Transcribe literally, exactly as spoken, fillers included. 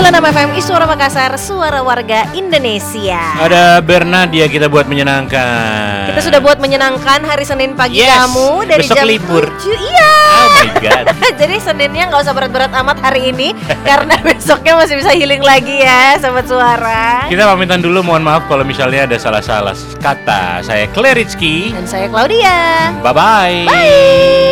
sembilan puluh enam F M Suara Makassar, suara warga Indonesia. Ada Bernadia kita buat menyenangkan. Kita sudah buat menyenangkan hari Senin pagi yes. kamu dari besok jam libur. tujuh. Iya. Oh my god. Jadi Seninnya nggak usah berat-berat amat hari ini karena besoknya masih bisa healing lagi ya, sobat suara. Kita pamitan dulu, mohon maaf kalau misalnya ada salah-salah kata. Saya Claire Rizky dan saya Claudia. Bye-bye. Bye.